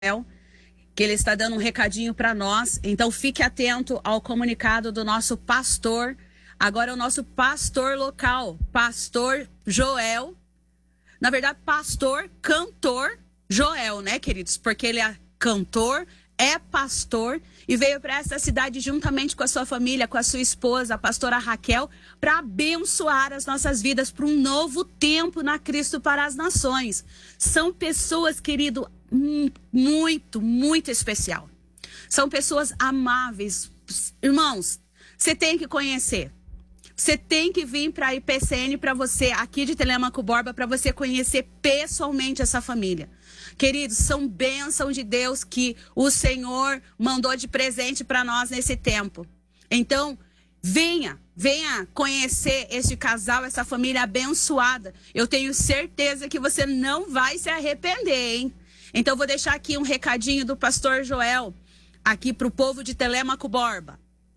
que ele está dando um recadinho para nós. Então fique atento ao comunicado do nosso pastor. Agora é o nosso pastor local, pastor Joel. Na verdade, pastor, cantor Joel, né, queridos? Porque ele é cantor, é pastor e veio para essa cidade juntamente com a sua família, com a sua esposa, a pastora Raquel, para abençoar as nossas vidas para um novo tempo na Cristo para as Nações. São pessoas, querido, muito especial. São pessoas amáveis. Irmãos, você tem que conhecer. Você tem que vir para a IPCN, para você, aqui de Telêmaco Borba, para você conhecer pessoalmente essa família. Queridos, são bênçãos de Deus que o Senhor mandou de presente para nós nesse tempo. Então, venha conhecer este casal, essa família abençoada. Eu tenho certeza que você não vai se arrepender, hein? Então, vou deixar aqui um recadinho do pastor Joel, aqui para o povo de Telêmaco Borba.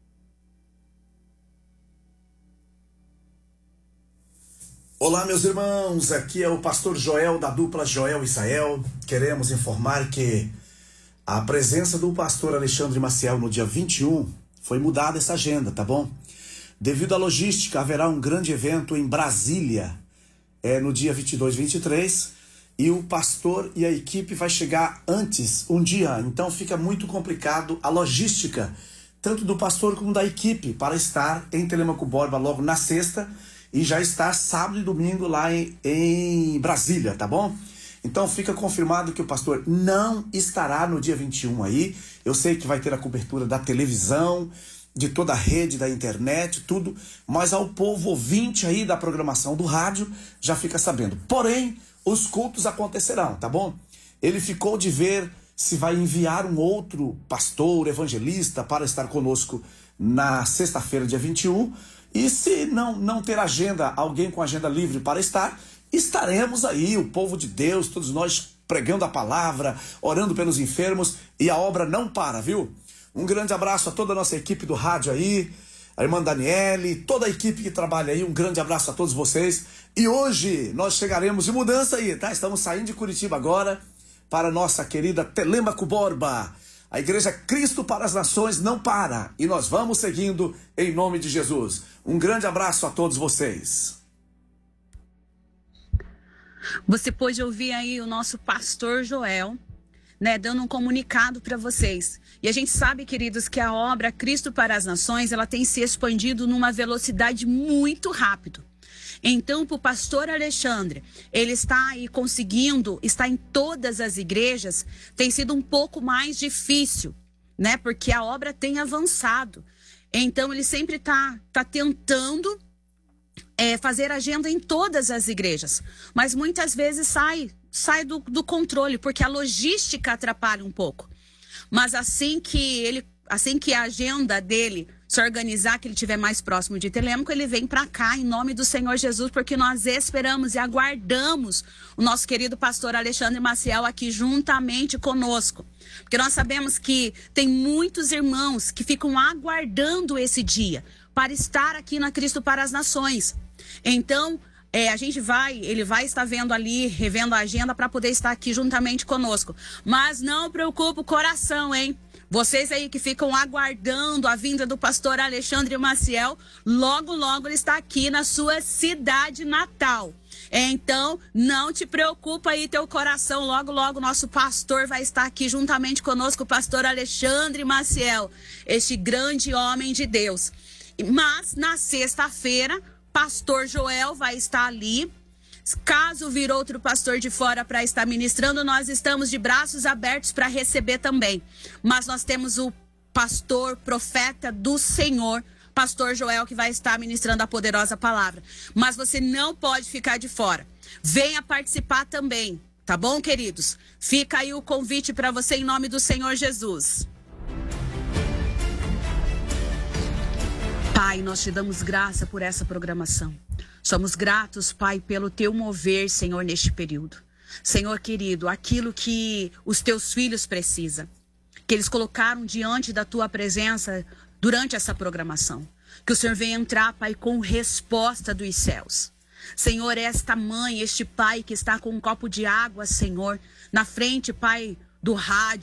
Olá, meus irmãos, aqui é o pastor Joel da dupla Joel Israel. Queremos informar que a presença do pastor Alexandre Maciel no dia 21 foi mudada essa agenda, tá bom? Devido à logística, haverá um grande evento em Brasília, no dia 22 e 23, e o pastor e a equipe vai chegar antes, um dia, então fica muito complicado a logística, tanto do pastor como da equipe, para estar em Telêmaco Borba logo na sexta, e já está sábado e domingo lá em Brasília, tá bom? Então fica confirmado que o pastor não estará no dia 21 aí. Eu sei que vai ter a cobertura da televisão, de toda a rede, da internet, tudo. Mas ao povo ouvinte aí da programação do rádio já fica sabendo. Porém, os cultos acontecerão, tá bom? Ele ficou de ver se vai enviar um outro pastor, evangelista, para estar conosco na sexta-feira, dia 21. E se não ter agenda, alguém com agenda livre para estar, estaremos aí, o povo de Deus, todos nós pregando a palavra, orando pelos enfermos, e a obra não para, viu? Um grande abraço a toda a nossa equipe do rádio aí, a irmã Daniele, toda a equipe que trabalha aí, um grande abraço a todos vocês. E hoje nós chegaremos de mudança aí, tá? Estamos saindo de Curitiba agora para a nossa querida Telêmaco Borba. A Igreja Cristo para as Nações não para, e nós vamos seguindo em nome de Jesus. Um grande abraço a todos vocês. Você pôde ouvir aí o nosso pastor Joel, né, dando um comunicado para vocês. E a gente sabe, queridos, que a obra Cristo para as Nações, ela tem se expandido numa velocidade muito rápido. Então, para o pastor Alexandre, ele está aí conseguindo estar em todas as igrejas, tem sido um pouco mais difícil, né? Porque a obra tem avançado. Então, ele sempre está tentando fazer agenda em todas as igrejas. Mas muitas vezes sai do controle, porque a logística atrapalha um pouco. Mas assim que a agenda dele se organizar, que ele estiver mais próximo de Telêmaco, ele vem para cá em nome do Senhor Jesus, porque nós esperamos e aguardamos o nosso querido pastor Alexandre Maciel aqui juntamente conosco. Porque nós sabemos que tem muitos irmãos que ficam aguardando esse dia para estar aqui na Cristo para as Nações. Então, ele vai estar vendo ali, revendo a agenda para poder estar aqui juntamente conosco. Mas não preocupe o coração, hein? Vocês aí que ficam aguardando a vinda do pastor Alexandre Maciel, logo ele está aqui na sua cidade natal. Então, não te preocupa aí teu coração, logo nosso pastor vai estar aqui juntamente conosco, o pastor Alexandre Maciel, este grande homem de Deus. Mas, na sexta-feira, pastor Joel vai estar ali. Caso vir outro pastor de fora para estar ministrando, nós estamos de braços abertos para receber também. Mas nós temos o pastor, profeta do Senhor, pastor Joel, que vai estar ministrando a poderosa palavra. Mas você não pode ficar de fora. Venha participar também, tá bom, queridos? Fica aí o convite para você em nome do Senhor Jesus. Pai, nós te damos graça por essa programação. Somos gratos, Pai, pelo teu mover, Senhor, neste período. Senhor querido, aquilo que os teus filhos precisam, que eles colocaram diante da tua presença durante essa programação. Que o Senhor venha entrar, Pai, com resposta dos céus. Senhor, esta mãe, este pai que está com um copo de água, Senhor, na frente, Pai, do rádio.